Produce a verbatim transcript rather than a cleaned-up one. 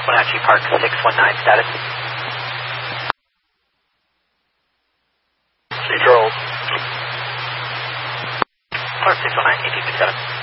Wenatchee Park six one nine status. Control. Park six one nine, eighteen fifty-seven.